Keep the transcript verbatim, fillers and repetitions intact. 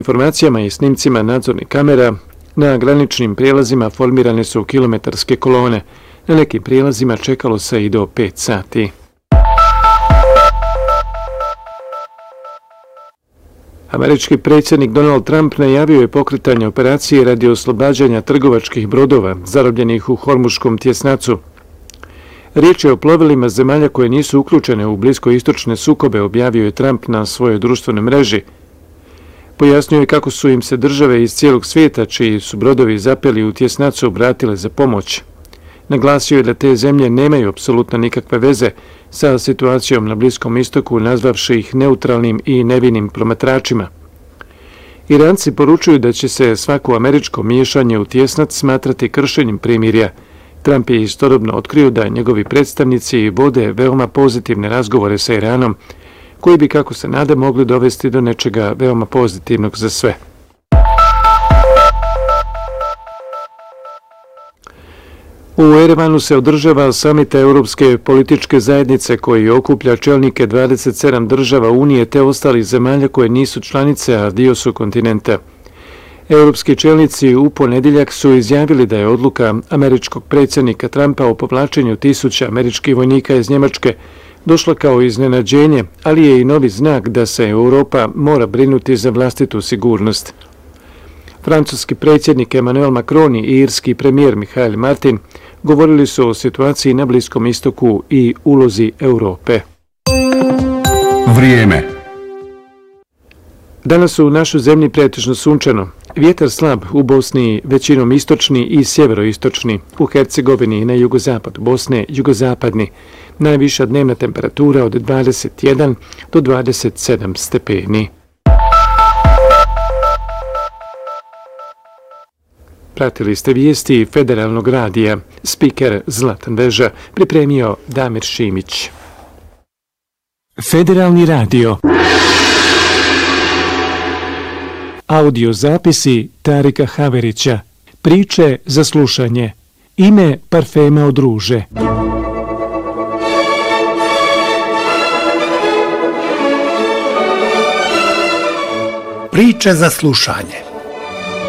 informacijama i snimcima nadzornih kamera, na graničnim prijelazima formirane su kilometarske kolone. Na nekim prijelazima čekalo se i do pet sati. Američki predsjednik Donald Trump najavio je pokretanje operacije radi oslobađanja trgovačkih brodova zarobljenih u Hormuškom tjesnacu. Riječ je o plovilima zemalja koje nisu uključene u bliskoistočne sukobe, objavio je Trump na svojoj društvenoj mreži. Pojasnio je kako su im se države iz cijelog svijeta, čiji su brodovi zapeli u tjesnacu, obratile za pomoć. Naglasio je da te zemlje nemaju apsolutno nikakve veze sa situacijom na Bliskom istoku, nazvavši ih neutralnim i nevinim promatračima. Iranci poručuju da će se svako američko miješanje u tjesnac smatrati kršenjem primirja. Trump je istodobno otkrio da njegovi predstavnici vode veoma pozitivne razgovore sa Iranom, koji bi, kako se nada, mogli dovesti do nečega veoma pozitivnog za sve. U Erevanu se održava samit Europske političke zajednice koji okuplja čelnike dvadeset sedam država Unije te ostalih zemalja koje nisu članice, a dio su kontinenta. Europski čelnici u ponedjeljak su izjavili da je odluka američkog predsjednika Trumpa o povlačenju tisuća američkih vojnika iz Njemačke došla kao iznenađenje, ali je i novi znak da se Europa mora brinuti za vlastitu sigurnost. Francuski predsjednik Emmanuel Macron i irski premijer Michael Martin govorili su o situaciji na Bliskom istoku i ulozi Europe. Vrijeme. Danas u našoj zemlji pretežno sunčano. Vjetar slab u Bosni, većinom istočni i sjeveroistočni, u Hercegovini i na jugozapadu Bosne jugozapadni. Najviša dnevna temperatura od dvadeset jedan do dvadeset sedam stepeni. Pratili ste vijesti Federalnog radija. Spiker Zlatan Veža pripremio Damir Šimić. Federalni radio. Audio zapisi Tarika Haverića. Priče za slušanje. Ime parfema od ruže. Priče za slušanje.